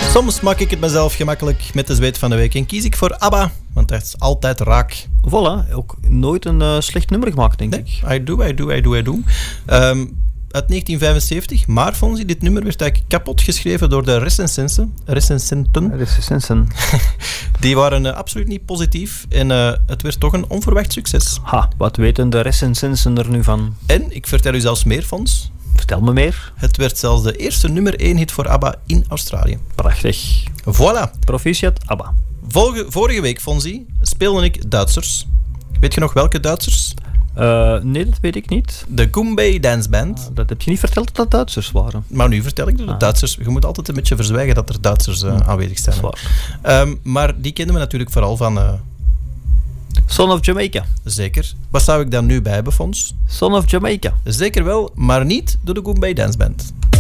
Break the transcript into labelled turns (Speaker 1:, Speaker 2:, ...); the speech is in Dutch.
Speaker 1: Soms maak ik het mezelf gemakkelijk met de zweet van de week en kies ik voor ABBA, want dat is altijd raak.
Speaker 2: Voilà, ook nooit een slecht nummer gemaakt, denk ik.
Speaker 1: I do. Uit 1975, maar Fonzie, dit nummer werd eigenlijk kapot geschreven door de recensenten. Die waren absoluut niet positief en het werd toch een onverwacht succes.
Speaker 2: Ha, wat weten de recensenten er nu van?
Speaker 1: En, ik vertel u zelfs meer, Fons.
Speaker 2: Vertel me meer.
Speaker 1: Het werd zelfs de eerste nummer 1 hit voor ABBA in Australië.
Speaker 2: Prachtig.
Speaker 1: Voilà.
Speaker 2: Proficiat, ABBA.
Speaker 1: Vorige week, Fonzie, speelde ik Duitsers. Weet je nog welke Duitsers?
Speaker 2: Nee, dat weet ik niet.
Speaker 1: De Goombay Dance Band.
Speaker 2: Dat heb je niet verteld dat dat Duitsers waren.
Speaker 1: Maar nu vertel ik de Duitsers. Je moet altijd een beetje verzwijgen dat er Duitsers aanwezig zijn. Maar die kennen we natuurlijk vooral van...
Speaker 2: Son of Jamaica.
Speaker 1: Zeker. Wat zou ik dan nu bij hebben, Fons?
Speaker 2: Son of Jamaica.
Speaker 1: Zeker wel, maar niet door de Goombay Dance Band.